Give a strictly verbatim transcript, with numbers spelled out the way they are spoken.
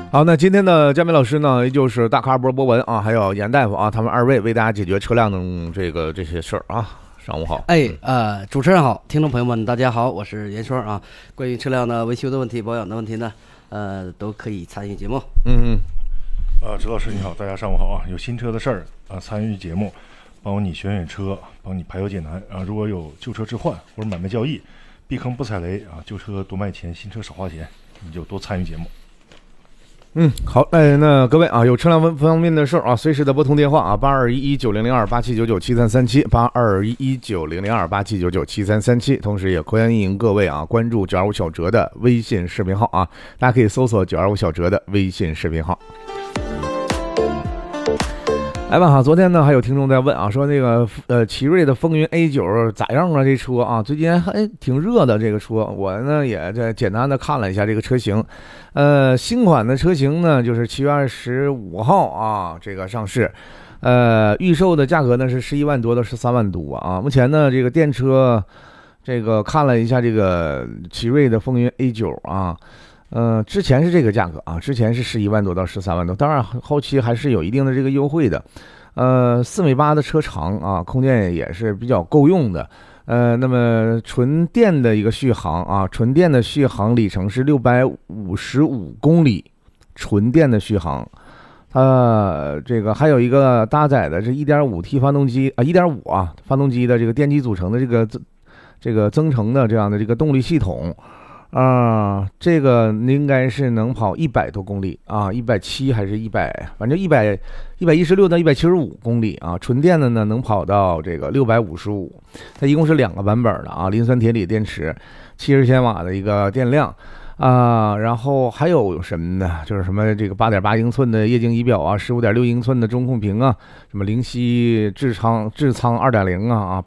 好，那今天的嘉宾老师呢，依旧是大咖波波文啊，还有严大夫啊，他们二位为大家解决车辆的这个这些事儿啊。上午好， 哎，呃，主持人好，听众朋友们大家好，我是严双啊。关于车辆的维修的问题、保养的问题呢，呃，都可以参与节目。 嗯嗯。 呃，周老师你好，大家上午好啊。有新车的事儿啊，参与节目，帮你选选车，帮你排忧解难啊。如果有旧车置换或者买卖交易，避坑不踩雷啊，旧车多卖钱，新车少花钱，你就多参与节目。 嗯，好，哎，那各位啊，有车辆方面的事儿啊，随时的拨通电话啊，八二一一九零零二八七九九七三三七，八二一一九零零二八七九九七三三七，同时也欢迎各位啊关注九二五小哲的微信视频号啊，大家可以搜索九二五小哲的微信视频号。来吧哈，昨天呢还有听众在问啊，说那个呃奇瑞的风云 A 九咋样啊？这车啊，最近还挺热的这个车，我呢也在简单的看了一下这个车型，呃，新款的车型呢就是七月二十五号啊这个上市，呃，预售的价格呢是十一万多到十三万多啊。目前呢这个电车，这个看了一下这个奇瑞的风云 A 九啊。呃，之前是这个价格啊，之前是十一万多到十三万多，当然后期还是有一定的这个优惠的。呃，四米八的车长啊，空间也是比较够用的。呃，那么纯电的一个续航啊，纯电的续航里程是六百五十五公里，纯电的续航。呃，这个还有一个搭载的是 一点五 T 发动机啊 ，一点五 啊发动机的这个电机组成的这个这个增程的这样的这个动力系统。啊，这个应该是能跑一百多公里啊，一百七还是一百，反正一百一百一十六到一百七十五公里啊。纯电的呢能跑到这个六百五十五，它一共是两个版本的啊，磷酸铁锂电池，七十千瓦的一个电量啊。然后还有什么呢？就是什么这个八点八英寸的液晶仪表啊，十五点六英寸的中控屏啊，什么灵犀智仓智仓二点零啊啊，